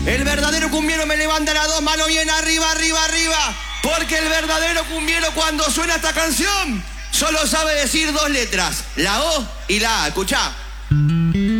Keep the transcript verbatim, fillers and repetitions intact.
El verdadero cumbiero me levanta las dos manos bien arriba, arriba, arriba. Porque el verdadero cumbiero cuando suena esta canción solo sabe decir dos letras, la O y la A. Escuchá.